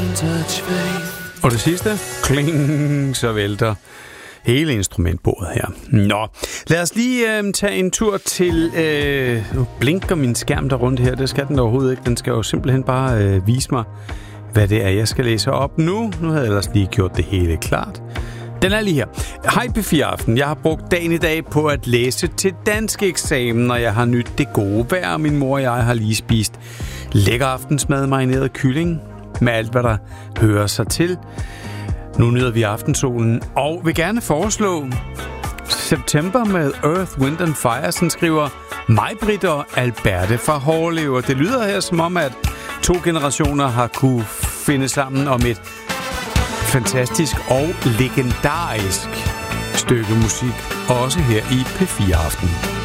Og det sidste, kling, så vælter hele instrumentbordet her. Nå, lad os lige tage en tur til... Nu blinker min skærm der rundt her. Det skal den overhovedet ikke. Den skal jo simpelthen bare vise mig, hvad det er, jeg skal læse op nu. Nu havde jeg ellers lige gjort det hele klart. Den er lige her. Hej P4 Aften. Jeg har brugt dagen i dag på at læse til dansk eksamen, og jeg har nydt det gode vejr. Min mor og jeg har lige spist lækker aftensmad, marineret kylling, med alt, hvad der hører sig til. Nu nyder vi aftensolen, og vil gerne foreslå September med Earth, Wind and Fire, som skriver Maj-Britt og Alberte fra Hårlev. Det lyder her som om, at 2 generationer har kunne finde sammen om et fantastisk og legendarisk stykke musik, også her i P4 Aften.